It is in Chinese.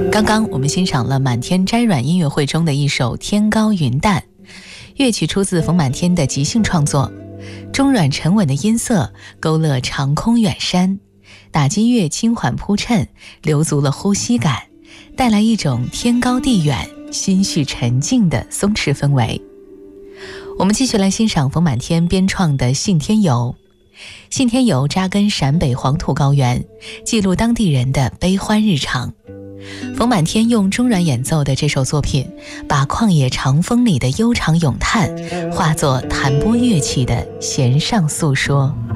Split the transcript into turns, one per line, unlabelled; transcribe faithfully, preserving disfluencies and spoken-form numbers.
刚刚我们欣赏了满天摘软音乐会中的一首《天高云淡》，乐曲出自冯满天的即兴创作，中软沉稳的音色勾勒长空远山，打击乐轻缓铺陈，留足了呼吸感，带来一种天高地远、心绪沉静的松弛氛围。我们继续来欣赏冯满天编创的《信天游》。信天游扎根陕北黄土高原，记录当地人的悲欢日常。冯满天用中软演奏的这首作品，把旷野长风里的悠长咏叹化作弹拨乐器的弦上诉说。